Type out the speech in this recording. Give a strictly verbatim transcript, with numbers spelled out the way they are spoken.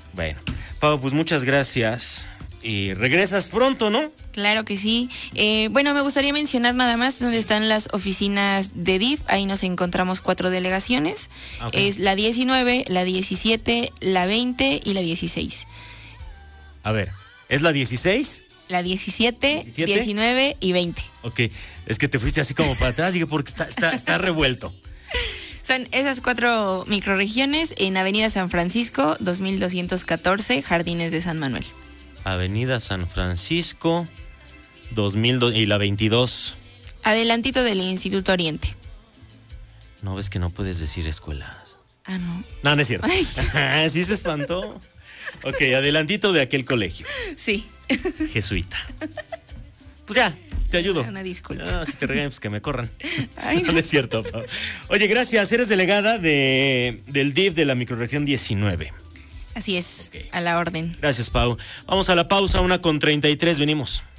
Bueno, Pau, pues muchas gracias. Y regresas pronto, ¿no? Claro que sí. Eh, bueno, me gustaría mencionar nada más dónde están las oficinas de D I F. Ahí nos encontramos cuatro delegaciones. Okay. Es la diecinueve, la diecisiete, la veinte y la dieciséis. A ver, ¿es la dieciséis? La diecisiete, ¿diecisiete? diecinueve y veinte. Ok, es que te fuiste así como para atrás, dije, porque está, está, está revuelto. Son esas cuatro microrregiones en Avenida San Francisco, dos mil doscientos catorce, Jardines de San Manuel. Avenida San Francisco, dos mil y la veintidós. Adelantito del Instituto Oriente. No, ves que no puedes decir escuelas. Ah, no. No, no es cierto. Sí se espantó. Ok, adelantito de aquel colegio. Sí. Jesuita. Pues ya, te ayudo. Una disculpa. No, si te regañan, pues que me corran. Ay, no. No, no es cierto, Pau. Oye, gracias. Eres delegada de, del D I F de la microrregión diecinueve. Así es, Okay. A la orden. Gracias, Pau. Vamos a la pausa, una con treinta y tres, venimos.